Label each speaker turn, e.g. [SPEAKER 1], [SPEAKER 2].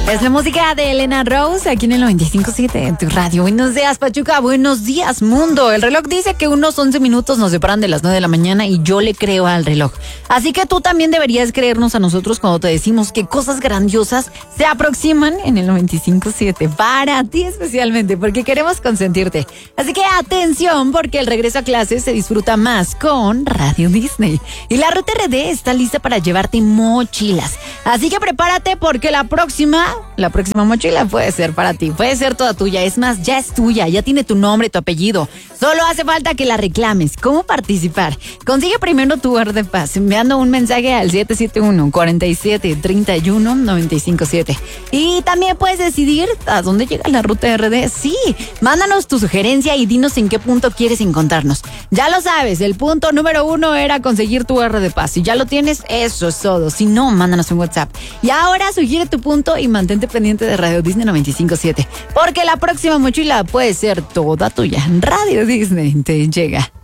[SPEAKER 1] Es la música de Elena Rose aquí en el 95.7 en tu radio. Buenos días, Pachuca. Buenos días, mundo. El reloj dice que unos 11 minutos nos separan de las 9 de la mañana y yo le creo al reloj. Así que tú también deberías creernos a nosotros cuando te decimos que cosas grandiosas se aproximan en el 95.7 para ti especialmente, porque queremos consentirte. Así que atención, porque el regreso a clases se disfruta más con Radio Disney. Y la Ruta RD está lista para llevarte mochilas. Así que prepárate porque la próxima mochila puede ser para ti, puede ser toda tuya, es más, ya es tuya, ya tiene tu nombre, tu apellido, solo hace falta que la reclames. ¿Cómo participar? Consigue primero tu RD Pass enviando un mensaje al 771-4731-957 y también puedes decidir a dónde llega la Ruta RD. Sí, mándanos tu sugerencia y dinos en qué punto quieres encontrarnos. Ya lo sabes, el punto número 1 era conseguir tu RD Pass. Si ya lo tienes, eso es todo. Si no, mándanos un WhatsApp. Y ahora sugiere tu punto y mantente pendiente de Radio Disney 95.7, porque la próxima mochila puede ser toda tuya. Radio Disney te llega.